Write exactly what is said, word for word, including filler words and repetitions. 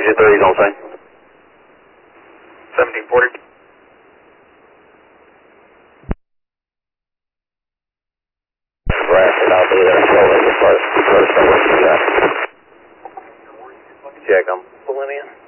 G thirty on scene. seventeen forty. Bradford, I'll be there shortly. The first, the first, I want you guys. Check, I'm pulling in.